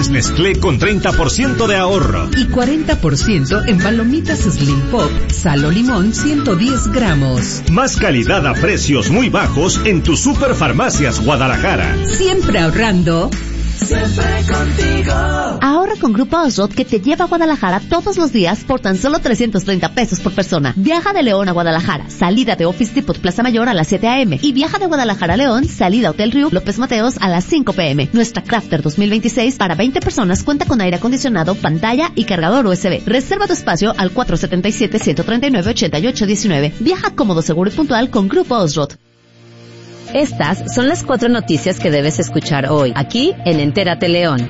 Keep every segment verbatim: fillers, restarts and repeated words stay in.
pasteles Nestlé con treinta por ciento de ahorro. Y cuarenta por ciento en palomitas Slim Pop, sal o limón ciento diez gramos. Más calidad a precios muy bajos en tus Superfarmacias Guadalajara. Siempre ahorrando. Siempre contigo. Ahorra con Grupo Osrod, que te lleva a Guadalajara todos los días por tan solo trescientos treinta pesos por persona. Viaja de León a Guadalajara, salida de Office Depot Plaza Mayor a las siete a eme. Y viaja de Guadalajara a León, salida Hotel Rio López Mateos a las cinco pe eme. Nuestra Crafter dos mil veintiséis para veinte personas cuenta con aire acondicionado, pantalla y cargador U ese be. Reserva tu espacio al cuatro siete siete, uno tres nueve, ocho ocho uno nueve. Viaja cómodo, seguro y puntual con Grupo Osrod. Estas son las cuatro noticias que debes escuchar hoy, aquí en Entérate León.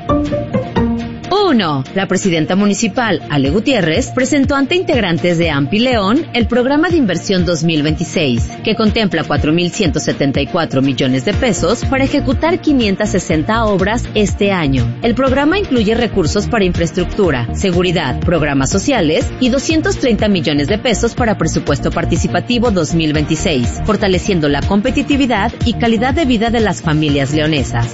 uno. La presidenta municipal, Ale Gutiérrez, presentó ante integrantes de AMPI León el Programa de Inversión dos mil veintiséis, que contempla cuatro mil ciento setenta y cuatro millones de pesos para ejecutar quinientas sesenta obras este año. El programa incluye recursos para infraestructura, seguridad, programas sociales y doscientos treinta millones de pesos para presupuesto participativo dos mil veintiséis, fortaleciendo la competitividad y calidad de vida de las familias leonesas.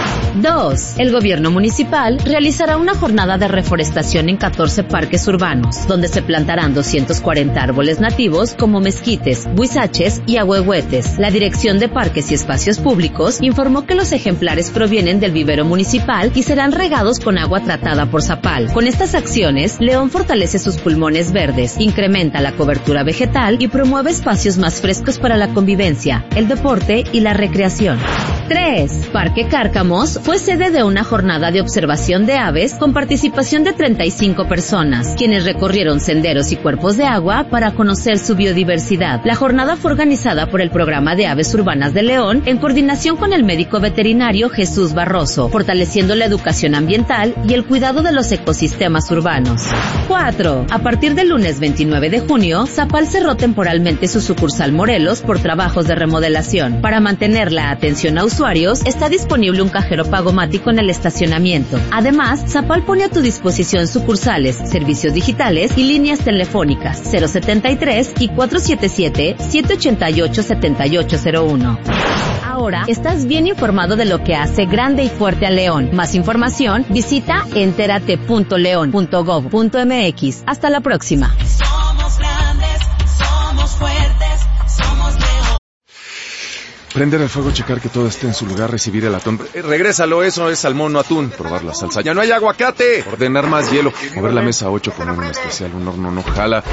dos. El gobierno municipal realizará una jornada de reforestación en catorce parques urbanos, donde se plantarán doscientos cuarenta árboles nativos como mezquites, huizaches y ahuehuetes. La Dirección de Parques y Espacios Públicos informó que los ejemplares provienen del vivero municipal y serán regados con agua tratada por Zapal. Con estas acciones, León fortalece sus pulmones verdes, incrementa la cobertura vegetal y promueve espacios más frescos para la convivencia, el deporte y la recreación. tres. Parque Cárcamos fue sede de una jornada de observación de aves con participación de treinta y cinco personas, quienes recorrieron senderos y cuerpos de agua para conocer su biodiversidad. La jornada fue organizada por el Programa de Aves Urbanas de León en coordinación con el médico veterinario Jesús Barroso, fortaleciendo la educación ambiental y el cuidado de los ecosistemas urbanos. cuatro. A partir del lunes veintinueve de junio, Zapal cerró temporalmente su sucursal Morelos por trabajos de remodelación. Para mantener la atención a usuarios, está disponible un cajero pagomático en el estacionamiento. Además, Zapal pone a tu disposición sucursales, servicios digitales y líneas telefónicas cero setenta y tres y cuatro siete siete, siete ocho ocho, siete ocho cero uno. Ahora estás bien informado de lo que hace grande y fuerte a León. Más información, visita entérate punto león punto gob punto mx. Hasta la próxima. Somos grandes, somos fuertes, somos León. Prender el fuego, checar que todo esté en su lugar, recibir el atún. Eh, regrésalo, eso es salmón, no atún. Probar la salsa. ¡Ya no hay aguacate! Ordenar más hielo. Mover la mesa ocho, poner un especial, un horno no jala.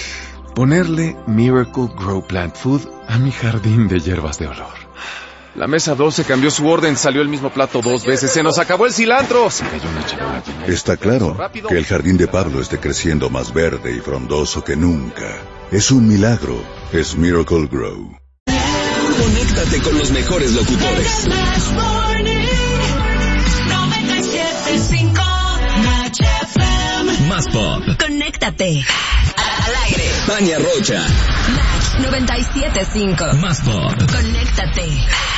Ponerle Miracle Grow Plant Food a mi jardín de hierbas de olor. La mesa doce cambió su orden, salió el mismo plato dos veces, se nos acabó el cilantro. Se cayó una charola. Está claro que el jardín de Pablo esté creciendo más verde y frondoso que nunca. Es un milagro, es Miracle Grow. Conéctate con los mejores locutores. Más pop. Conéctate. Al aire. Tania Rocha. Match noventa y siete punto cinco. Más pop. Conéctate.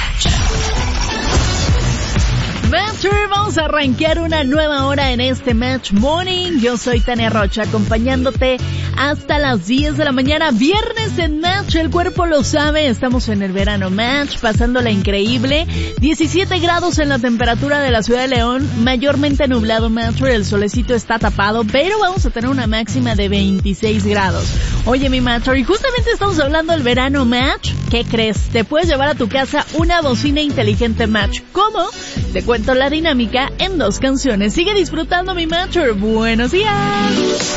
Match, vamos a arrancar una nueva hora en este Match Morning. Yo soy Tania Rocha, acompañándote hasta las diez de la mañana. Viernes en Match, el cuerpo lo sabe. Estamos en el verano Match, pasándola increíble. diecisiete grados en la temperatura de la ciudad de León, mayormente nublado Match, el solecito está tapado, pero vamos a tener una máxima de veintiséis grados. Oye, mi Match, y justamente estamos hablando del verano Match. ¿Qué crees? Te puedes llevar a tu casa una bocina inteligente Match. ¿Cómo? Te cuento la dinámica en dos canciones. Sigue disfrutando, mi Matcher. Buenos días.